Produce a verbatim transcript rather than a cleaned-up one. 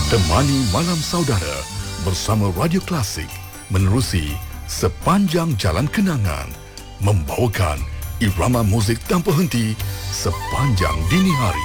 Temani malam saudara bersama Radio Klasik menerusi sepanjang jalan kenangan, membawakan irama muzik tanpa henti sepanjang dini hari.